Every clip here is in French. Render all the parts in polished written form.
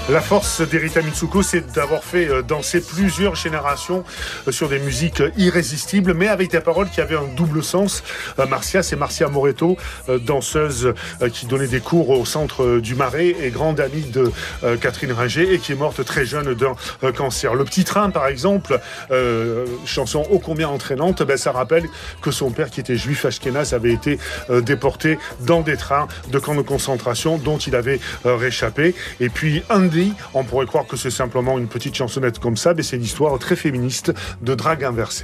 La force d'Erita Mitsuko, c'est d'avoir fait danser plusieurs générations sur des musiques irrésistibles, mais avec des paroles qui avaient un double sens. Marcia, c'est Marcia Moretto, danseuse qui donnait des cours au centre du Marais et grande amie de Catherine Ringer et qui est morte très jeune d'un cancer. Le petit train, par exemple, chanson ô combien entraînante, ça rappelle que son père, qui était juif ashkénaze, avait été déporté dans des trains de camps de concentration dont il avait réchappé. Et puis Andy, on pourrait croire que c'est simplement une petite chansonnette comme ça, mais c'est une histoire très féministe de drague inversée.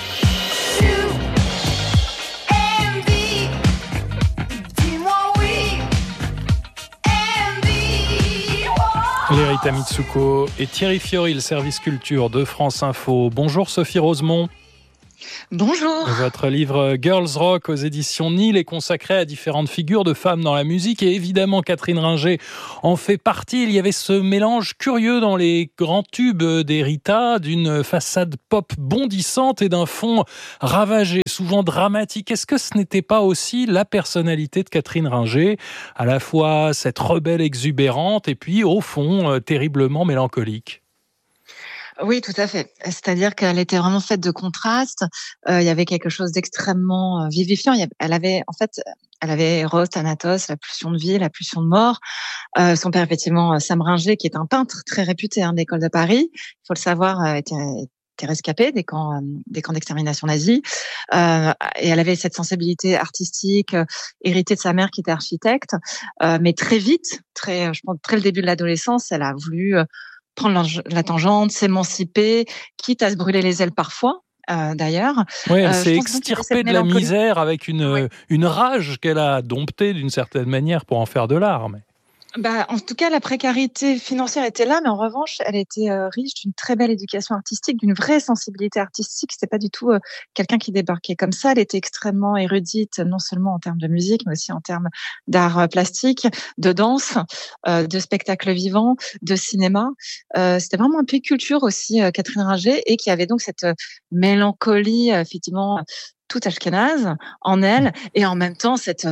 Erita Mitsuko et Thierry Fiori, le service culture de France Info. Bonjour Sophie Rosemont. Bonjour. Votre livre Girls Rock aux éditions Nil est consacré à différentes figures de femmes dans la musique et évidemment Catherine Ringer en fait partie. Il y avait ce mélange curieux dans les grands tubes d'Erita d'une façade pop bondissante et d'un fond ravagé, souvent dramatique. Est-ce que ce n'était pas aussi la personnalité de Catherine Ringer, à la fois cette rebelle exubérante et puis au fond terriblement mélancolique? Oui, tout à fait. C'est-à-dire qu'elle était vraiment faite de contrastes. Il y avait quelque chose d'extrêmement vivifiant. Elle avait Eros, Thanatos, la pulsion de vie, la pulsion de mort. Son père, effectivement, Sam Ringer, qui est un peintre très réputé de l'école de Paris, il faut le savoir, était rescapé des camps d'extermination nazis. Et elle avait cette sensibilité artistique héritée de sa mère, qui était architecte. Mais très vite, je pense, très le début de l'adolescence, elle a voulu prendre la tangente, s'émanciper, quitte à se brûler les ailes parfois, d'ailleurs. Oui, elle s'est extirpée de la misère avec une rage qu'elle a domptée d'une certaine manière pour en faire de l'art. En tout cas, la précarité financière était là, mais en revanche, elle était riche d'une très belle éducation artistique, d'une vraie sensibilité artistique. C'était pas du tout quelqu'un qui débarquait comme ça. Elle était extrêmement érudite, non seulement en termes de musique, mais aussi en termes d'art plastique, de danse, de spectacle vivant, de cinéma. C'était vraiment un pays culture aussi, Catherine Ringer, et qui avait donc cette mélancolie, effectivement, toute ashkénaze en elle, et en même temps cette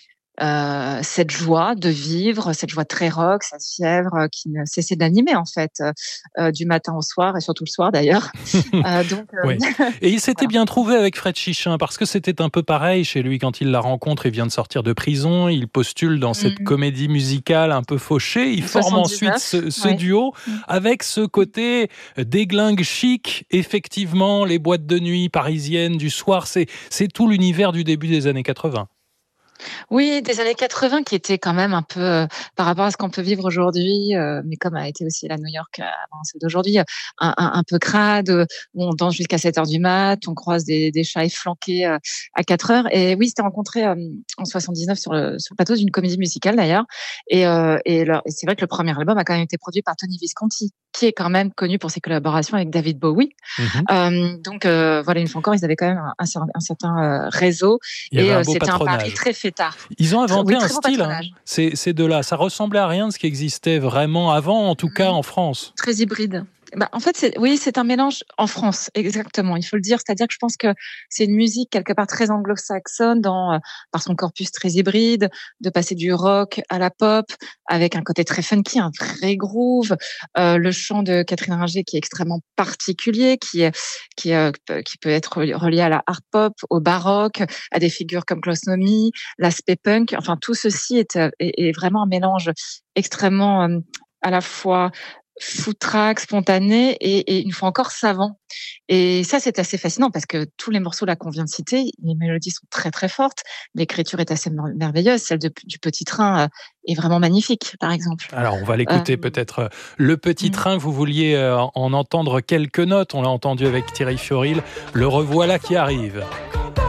joie de vivre, cette joie très rock, cette fièvre qui ne cessait d'animer en fait du matin au soir et surtout le soir d'ailleurs. Oui. Et il s'était bien trouvé avec Fred Chichin parce que c'était un peu pareil chez lui quand il la rencontre. Il vient de sortir de prison, il postule dans cette comédie musicale un peu fauchée. Il forme ensuite ce duo avec ce côté déglingue chic. Effectivement, les boîtes de nuit parisiennes du soir, c'est tout l'univers du début des années 80. Oui, des années 80 qui étaient quand même un peu, par rapport à ce qu'on peut vivre aujourd'hui, mais comme a été aussi la New York avant celle d'aujourd'hui, un peu crade, où on danse jusqu'à 7 heures du mat, on croise des chats efflanqués à 4 heures. Et oui, c'était rencontré en 79 sur le plateau d'une comédie musicale d'ailleurs. Et c'est vrai que le premier album a quand même été produit par Tony Visconti, qui est quand même connu pour ses collaborations avec David Bowie. Donc voilà, une fois encore, ils avaient quand même un certain réseau. Et c'était un pari très fêtard. Ils ont inventé un style, c'est de là. Ça ressemblait à rien de ce qui existait vraiment avant, en tout cas en France. Très hybride. En fait, c'est un mélange en France, exactement. Il faut le dire, c'est-à-dire que je pense que c'est une musique quelque part très anglo-saxonne par son corpus très hybride, de passer du rock à la pop avec un côté très funky, un vrai groove. Le chant de Catherine Ringer qui est extrêmement particulier, qui peut être relié à la art pop, au baroque, à des figures comme Klaus Nomi, l'aspect punk. Enfin, tout ceci est vraiment un mélange extrêmement à la fois foutraque, spontané et une fois encore savant. Et ça, c'est assez fascinant parce que tous les morceaux là qu'on vient de citer, les mélodies sont très très fortes, l'écriture est assez merveilleuse, celle du Petit Train est vraiment magnifique, par exemple. Alors, on va l'écouter peut-être. Le Petit Train, vous vouliez en entendre quelques notes, on l'a entendu avec Thierry Fiori, le revoilà qui arrive.